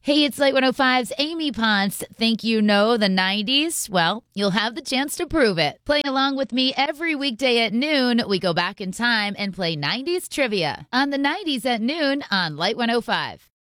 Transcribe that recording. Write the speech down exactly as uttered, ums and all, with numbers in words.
Hey, it's Light one oh five's Amy Ponce. Think you know the nineties? Well, you'll have the chance to prove it. Playing along with me every weekday at noon, we go back in time and play nineties trivia on the nineties at noon on Light one oh five.